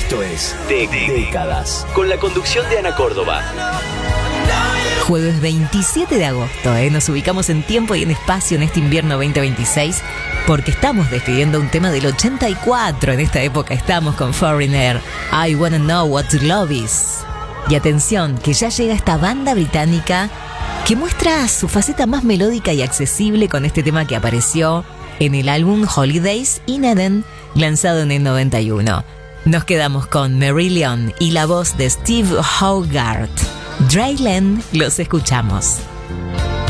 Esto es Décadas, con la conducción de Ana Córdoba. Jueves 27 de agosto, nos ubicamos en tiempo y en espacio en este invierno 2026 porque estamos despidiendo un tema del 84. En esta época estamos con Foreigner, I Wanna Know What Love Is. Y atención, que ya llega esta banda británica que muestra su faceta más melódica y accesible con este tema que apareció en el álbum Holidays in Eden, lanzado en el 91. Nos quedamos con Marillion y la voz de Steve Hogarth. Dryland, los escuchamos.